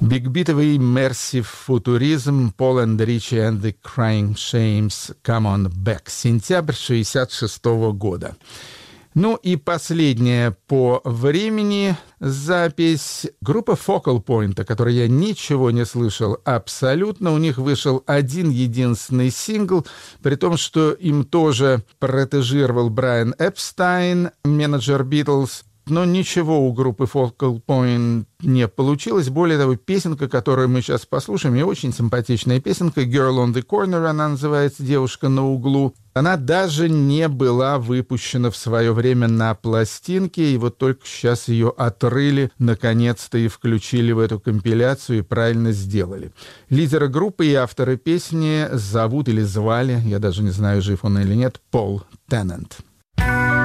Бигбитовый Mercy Futurism, Paul and Richie and the Crying Shames, Come on Back, сентябрь 1966 года. Ну и последняя по времени запись группы Focal Point, о которой я ничего не слышал абсолютно. У них вышел один единственный сингл, при том, что им тоже протежировал Брайан Эпстайн, менеджер Битлз. Но ничего у группы Focal Point не получилось. Более того, песенка, которую мы сейчас послушаем, и очень симпатичная песенка, Girl on the Corner, она называется, «Девушка на углу». Она даже не была выпущена в свое время на пластинке, и вот только сейчас ее отрыли, наконец-то, и включили в эту компиляцию, и правильно сделали. Лидера группы и автора песни зовут или звали, я даже не знаю, жив он или нет, Пол Теннант.